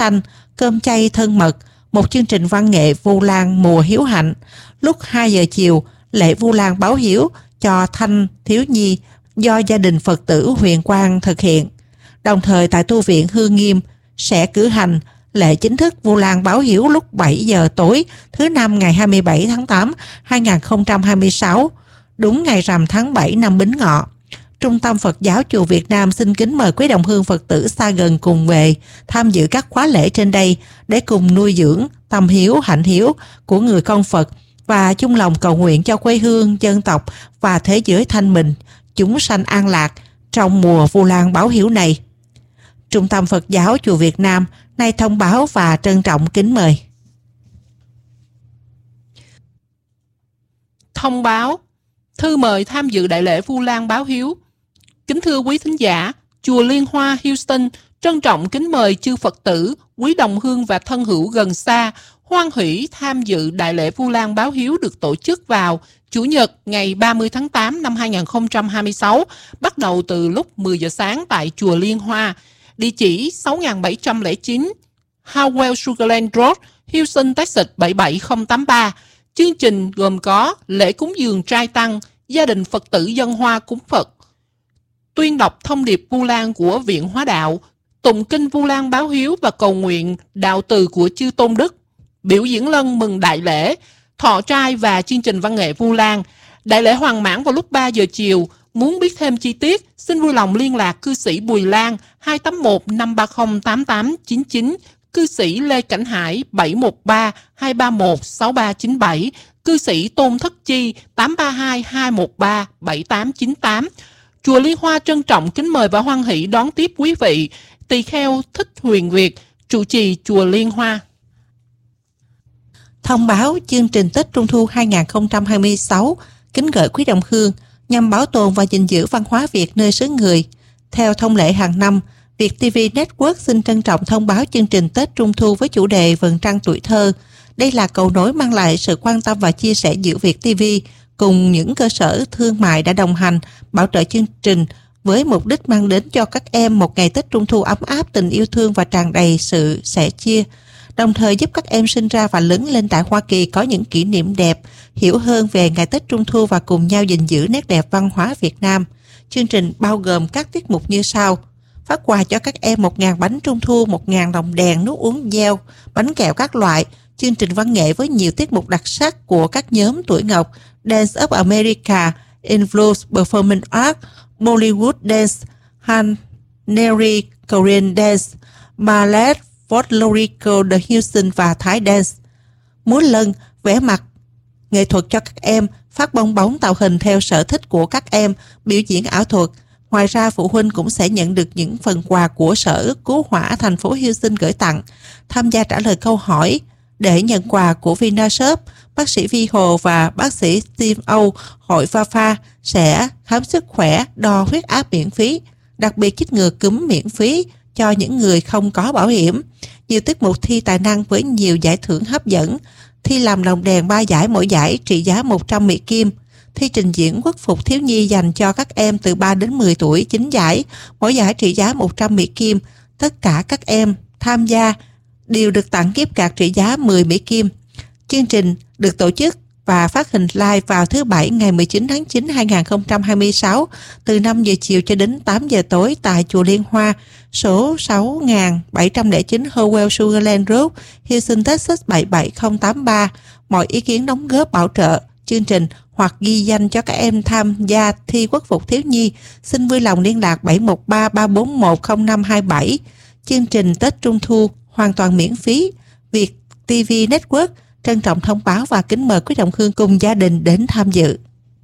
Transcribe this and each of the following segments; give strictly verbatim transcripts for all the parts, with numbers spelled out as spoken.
tanh, cơm chay thân mật, một chương trình văn nghệ Vu Lan mùa hiếu hạnh. Lúc hai giờ chiều, lễ Vu Lan báo hiếu cho thanh thiếu nhi do gia đình Phật tử Huyền Quang thực hiện. Đồng thời tại tu viện Hương Nghiêm sẽ cử hành lễ chính thức Vu Lan báo hiếu lúc bảy giờ tối thứ năm ngày hai mươi bảy tháng tám năm hai nghìn không trăm hai mươi sáu, đúng ngày rằm tháng bảy năm Bính Ngọ. Trung tâm Phật giáo Chùa Việt Nam xin kính mời quý đồng hương Phật tử xa gần cùng về tham dự các khóa lễ trên đây để cùng nuôi dưỡng tâm hiếu, hạnh hiếu của người con Phật và chung lòng cầu nguyện cho quê hương, dân tộc và thế giới thanh bình, chúng sanh an lạc trong mùa Vu Lan báo hiếu này. Trung tâm Phật giáo Chùa Việt Nam nay thông báo và trân trọng kính mời. Thông báo thư mời tham dự đại lễ Vu Lan báo hiếu. Kính thưa quý thính giả, Chùa Liên Hoa Houston trân trọng kính mời chư Phật tử, quý đồng hương và thân hữu gần xa hoan hỷ tham dự đại lễ Vu Lan báo hiếu được tổ chức vào Chủ nhật ngày ba mươi tháng tám năm hai nghìn không trăm hai mươi sáu, bắt đầu từ lúc mười giờ sáng tại Chùa Liên Hoa, địa chỉ sáu nghìn bảy trăm lẻ chín Howell Sugarland Road, Houston, Texas bảy bảy không tám ba. Chương trình gồm có lễ cúng dường trai tăng, gia đình Phật tử dân hoa cúng Phật, tuyên đọc thông điệp Vu Lan của Viện Hóa Đạo, tụng kinh Vu Lan báo hiếu và cầu nguyện đạo từ của chư tôn đức, biểu diễn lân mừng đại lễ, thọ trai và chương trình văn nghệ Vu Lan. Đại lễ hoàn mãn vào lúc ba giờ chiều. Muốn biết thêm chi tiết, xin vui lòng liên lạc cư sĩ Bùi Lan hai tám một năm ba không tám tám chín chín, cư sĩ Lê Cảnh Hải bảy một ba hai ba một sáu ba chín bảy, cư sĩ Tôn Thất Chi tám ba hai hai một ba bảy tám chín tám. Chùa Liên Hoa trân trọng kính mời và hoan hỷ đón tiếp quý vị. Tỳ kheo Thích Huyền Việt, trụ trì Chùa Liên Hoa. Thông báo chương trình Tết Trung thu hai nghìn không trăm hai mươi sáu kính gửi quý đồng hương nhằm bảo tồn và gìn giữ văn hóa Việt nơi xứ người. Theo thông lệ hàng năm, Việt ti vi Network xin trân trọng thông báo chương trình Tết Trung thu với chủ đề Vầng trăng tuổi thơ. Đây là cầu nối mang lại sự quan tâm và chia sẻ giữa Việt ti vi cùng những cơ sở thương mại đã đồng hành, bảo trợ chương trình với mục đích mang đến cho các em một ngày Tết Trung thu ấm áp, tình yêu thương và tràn đầy sự sẻ chia, đồng thời giúp các em sinh ra và lớn lên tại Hoa Kỳ có những kỷ niệm đẹp, hiểu hơn về ngày Tết Trung thu và cùng nhau gìn giữ nét đẹp văn hóa Việt Nam. Chương trình bao gồm các tiết mục như sau: phát quà cho các em một nghìn bánh Trung thu, một nghìn lồng đèn, nước uống gel, bánh kẹo các loại, chương trình văn nghệ với nhiều tiết mục đặc sắc của các nhóm tuổi ngọc, Dance of America, Influence Performance Art, Bollywood Dance, Haneri Korean Dance, Ballet, Folklorical The Houston và Thái Dance. Múa lân, vẽ mặt nghệ thuật cho các em, phát bong bóng tạo hình theo sở thích của các em, biểu diễn ảo thuật. Ngoài ra, phụ huynh cũng sẽ nhận được những phần quà của Sở Cứu hỏa thành phố Houston gửi tặng. Tham gia trả lời câu hỏi để nhận quà của Vinashop, bác sĩ Vi Hồ và bác sĩ Steve Âu, hội pha pha sẽ khám sức khỏe, đo huyết áp miễn phí, đặc biệt chích ngừa cúm miễn phí cho những người không có bảo hiểm. Nhiều tiết mục thi tài năng với nhiều giải thưởng hấp dẫn. Thi làm lồng đèn ba giải, mỗi giải trị giá một trăm Mỹ Kim. Thi trình diễn quốc phục thiếu nhi dành cho các em từ ba đến mười tuổi, chín giải, mỗi giải trị giá một trăm Mỹ Kim. Tất cả các em tham gia đều được tặng gift card trị giá mười Mỹ Kim. Chương trình được tổ chức và phát hình live vào thứ Bảy ngày mười chín tháng chín năm hai nghìn không trăm hai mươi sáu từ năm giờ chiều cho đến tám giờ tối tại Chùa Liên Hoa, số sáu nghìn bảy trăm lẻ chín Howell Sugarland Road, Houston, Texas bảy bảy không tám ba. Mọi ý kiến đóng góp bảo trợ chương trình hoặc ghi danh cho các em tham gia thi quốc phục thiếu nhi, xin vui lòng liên lạc bảy một ba ba bốn một không năm hai bảy. Chương trình Tết Trung thu hoàn toàn miễn phí. Việt ti vi Network trân trọng thông báo và kính mời quý đồng hương cùng gia đình đến tham dự.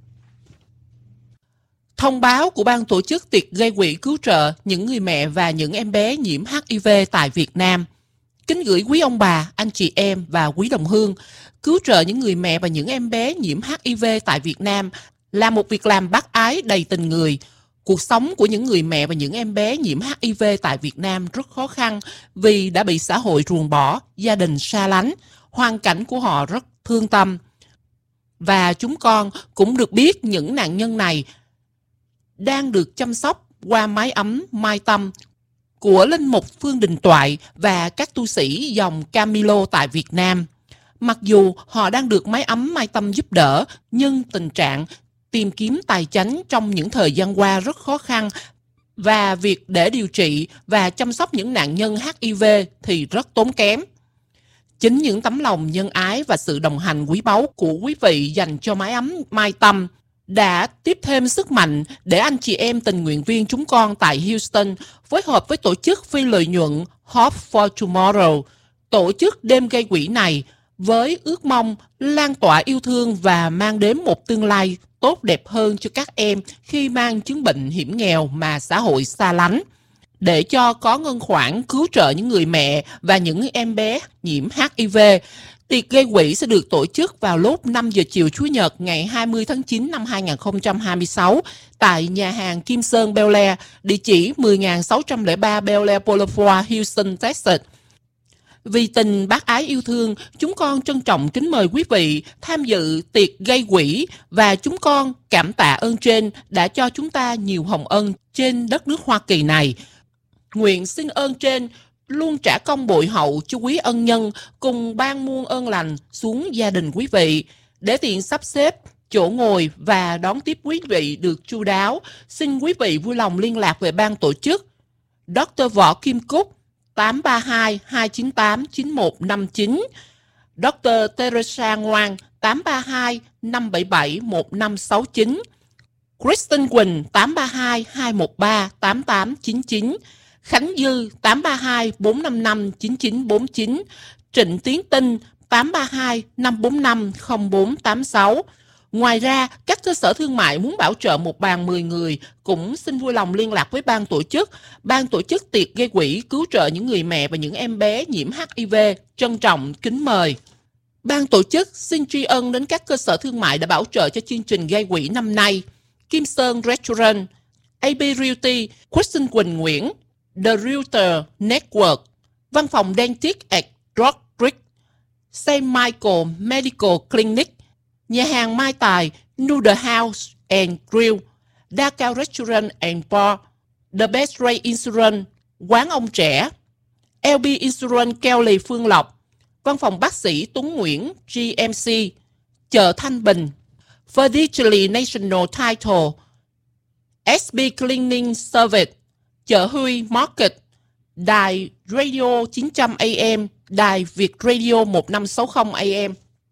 Thông báo của ban tổ chức tiệc gây quỹ cứu trợ những người mẹ và những em bé nhiễm hát i vê tại Việt Nam. Kính gửi quý ông bà, anh chị em và quý đồng hương, cứu trợ những người mẹ và những em bé nhiễm hát i vê tại Việt Nam là một việc làm bác ái đầy tình người. Cuộc sống của những người mẹ và những em bé nhiễm hát i vê tại Việt Nam rất khó khăn vì đã bị xã hội ruồng bỏ, gia đình xa lánh, hoàn cảnh của họ rất thương tâm. Và chúng con cũng được biết những nạn nhân này đang được chăm sóc qua mái ấm Mai Tâm của linh mục Phương Đình Toại và các tu sĩ dòng Camilo tại Việt Nam. Mặc dù họ đang được Mái Ấm Mai Tâm giúp đỡ, nhưng tình trạng tìm kiếm tài chánh trong những thời gian qua rất khó khăn và việc để điều trị và chăm sóc những nạn nhân hát i vê thì rất tốn kém. Chính những tấm lòng nhân ái và sự đồng hành quý báu của quý vị dành cho Mái Ấm Mai Tâm đã tiếp thêm sức mạnh để anh chị em tình nguyện viên chúng con tại Houston phối hợp với tổ chức phi lợi nhuận Hope for Tomorrow tổ chức đêm gây quỹ này với ước mong lan tỏa yêu thương và mang đến một tương lai tốt đẹp hơn cho các em khi mang chứng bệnh hiểm nghèo mà xã hội xa lánh, để cho có ngân khoản cứu trợ những người mẹ và những em bé nhiễm hát i vê. Tiệc gây quỹ sẽ được tổ chức vào lúc năm giờ chiều Chủ nhật ngày hai mươi tháng chín năm hai nghìn không trăm hai mươi sáu tại nhà hàng Kim Sơn Bel Air, địa chỉ mười nghìn sáu trăm lẻ ba Bel Air Boulevard, Houston, Texas. Vì tình bác ái yêu thương, chúng con trân trọng kính mời quý vị tham dự tiệc gây quỹ và chúng con cảm tạ ơn trên đã cho chúng ta nhiều hồng ân trên đất nước Hoa Kỳ này. Nguyện xin ơn trên luôn trả công bội hậu cho quý ân nhân cùng ban muôn ơn lành xuống gia đình quý vị. Để tiện sắp xếp chỗ ngồi và đón tiếp quý vị được chu đáo, xin quý vị vui lòng liên lạc về ban tổ chức Doctor Võ Kim Cúc tám ba hai hai chín tám chín một năm chín, Doctor Teresa Ngoan tám ba hai năm bảy bảy một năm sáu chín, Kristen Quỳnh tám ba hai hai một ba tám tám chín chín, Khánh Dư tám ba hai bốn năm năm chín chín bốn chín, Trịnh Tiến Tinh tám ba hai năm bốn năm không bốn tám sáu. Ngoài ra, các cơ sở thương mại muốn bảo trợ một bàn mười người cũng xin vui lòng liên lạc với ban tổ chức. Ban tổ chức tiệc gây quỹ cứu trợ những người mẹ và những em bé nhiễm hát i vê. Trân trọng kính mời. Ban tổ chức xin tri ân đến các cơ sở thương mại đã bảo trợ cho chương trình gây quỹ năm nay: Kim Sơn Restaurant, a bê Realty, Kristen Quỳnh Nguyễn, The Realtor Network, Văn phòng Dentist at Rock Creek, Saint Michael Medical Clinic, nhà hàng Mai Tài, Noodle House and Grill, Đa Cao Restaurant and Bar, The Best Ray Insurance, Quán Ông Trẻ, lờ bê Insurance Kelly Phương Lộc, Văn phòng Bác sĩ Tuấn Nguyễn giê em xê, Chợ Thanh Bình, Fidelity National Title, ét bê Cleaning Service, Chợ Huy Market, Đài Radio chín trăm a em, Đài Việt Radio một năm sáu không a em.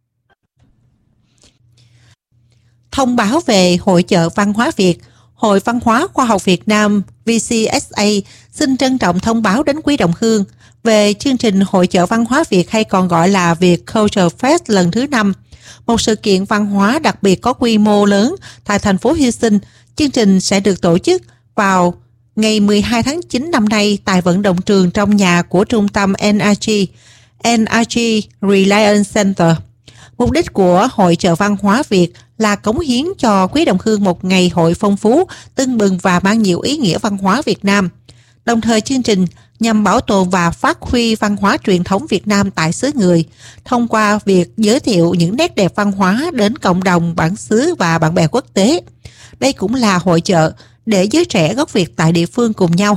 Thông báo về Hội chợ Văn hóa Việt. Hội Văn hóa Khoa học Việt Nam vê xê ét a xin trân trọng thông báo đến quý đồng hương về chương trình Hội chợ Văn hóa Việt, hay còn gọi là Việt Culture Fest lần thứ năm, một sự kiện văn hóa đặc biệt có quy mô lớn tại thành phố Houston. Chương trình sẽ được tổ chức vào ngày mười hai tháng chín năm nay tại vận động trường trong nhà của trung tâm en rờ giê, en rờ giê Reliance Center. Mục đích của Hội chợ Văn hóa Việt là cống hiến cho quý đồng hương một ngày hội phong phú, tưng bừng và mang nhiều ý nghĩa văn hóa Việt Nam. Đồng thời, chương trình nhằm bảo tồn và phát huy văn hóa truyền thống Việt Nam tại xứ người, thông qua việc giới thiệu những nét đẹp văn hóa đến cộng đồng bản xứ và bạn bè quốc tế. Đây cũng là hội chợ để giới trẻ gốc Việt tại địa phương cùng nhau